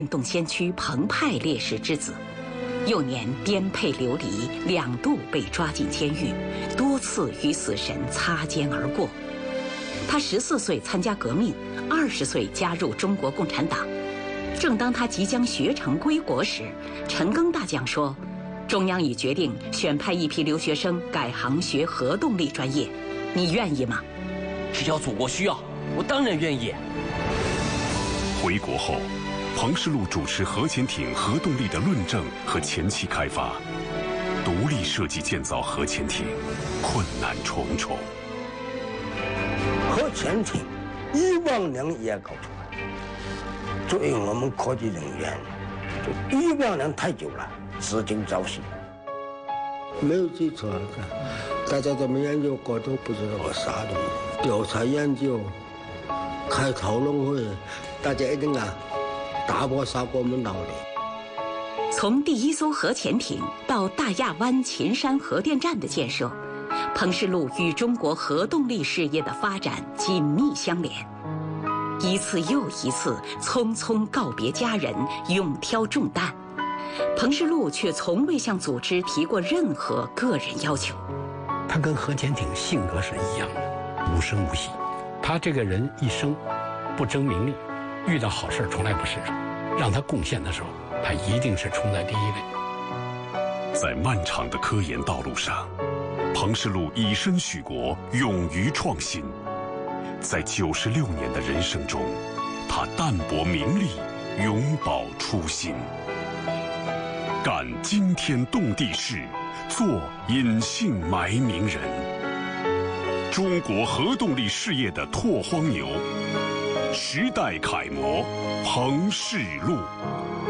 运动先驱彭湃烈士之子，幼年颠沛流离，2度被抓进监狱，多次与死神擦肩而过。他14岁参加革命，20岁加入中国共产党。正当他即将学成归国时，陈赓大将说，中央已决定选派一批留学生改行学核动力专业，你愿意吗？ 只要祖国需要，我当然愿意。 回国后，彭世禄主持核潜艇核动力的论证和前期开发，独立设计建造核潜艇，困难重重。 核潜艇1万年也搞出来，作为我们科技人员，就1万年太久了，资金早逝。没有基础，大家怎么研究过都不知道我啥东西。调查研究，开讨论会，大家一定打破砂锅问到底。 从第1艘核潜艇到大亚湾秦山核电站的建设，彭世禄与中国核动力事业的发展紧密相连。一次又一次匆匆告别家人，勇挑重担，彭世禄却从未向组织提过任何个人要求。 他跟核潜艇性格是一样的，无声无息。他这个人一生不争名利，遇到好事从来不示弱，让他贡献的时候，他一定是冲在第一位。 在漫长的科研道路上，彭世禄以身许国，勇于创新。在96年的人生中，他淡泊名利，永葆初心，干惊天动地事，做隐姓埋名人。中国核动力事业的拓荒牛，时代楷模彭世禄。